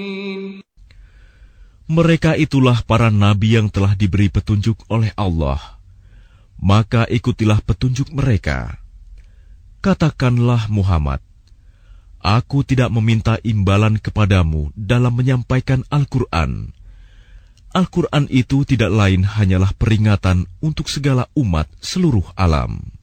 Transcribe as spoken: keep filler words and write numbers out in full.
Mereka itulah para nabi yang telah diberi petunjuk oleh Allah. Maka ikutilah petunjuk mereka. Katakanlah Muhammad, aku tidak meminta imbalan kepadamu dalam menyampaikan Al-Quran. Al-Quran itu tidak lain hanyalah peringatan untuk segala umat seluruh alam.